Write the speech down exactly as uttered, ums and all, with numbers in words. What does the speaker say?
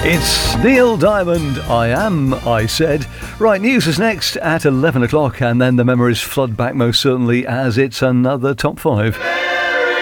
It's Neil Diamond, I Am, I Said. Right, news is next at eleven o'clock, and then the memories flood back most certainly as it's another Top five.